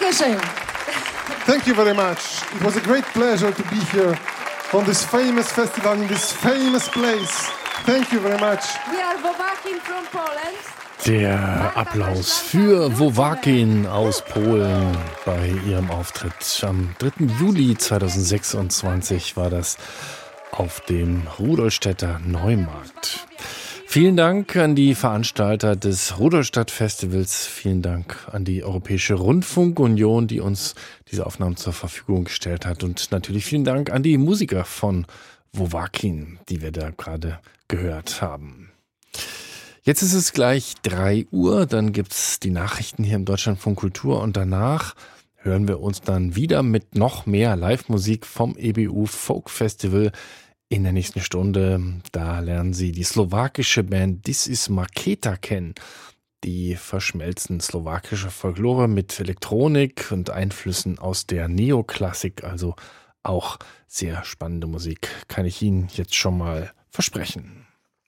Dankeschön. Thank you very much. It was a great pleasure to be here on this famous festival in this famous place. Thank you very much. We are Wowakin from Poland. Der Applaus für Wowakin aus Polen bei ihrem Auftritt. Am 3. Juli 2026 war das auf dem Rudolstädter Neumarkt. Vielen Dank an die Veranstalter des Rudolstadt-Festivals. Vielen Dank an die Europäische Rundfunkunion, die uns diese Aufnahmen zur Verfügung gestellt hat. Und natürlich vielen Dank an die Musiker von Wowakin, die wir da gerade gehört haben. Jetzt ist es gleich 3 Uhr, dann gibt's die Nachrichten hier im Deutschlandfunk Kultur und danach hören wir uns dann wieder mit noch mehr Live-Musik vom EBU Folk Festival. In der nächsten Stunde, da lernen Sie die slowakische Band This is Marketa kennen. Die verschmelzen slowakische Folklore mit Elektronik und Einflüssen aus der Neoklassik, also auch sehr spannende Musik, kann ich Ihnen jetzt schon mal versprechen.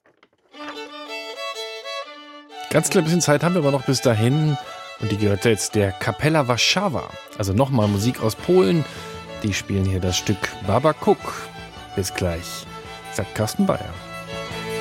Ganz klein bisschen Zeit haben wir aber noch bis dahin und die gehört jetzt der Kapella Warszawa, also nochmal Musik aus Polen. Die spielen hier das Stück Baba Cook. Bis gleich, sagt Carsten Bayer.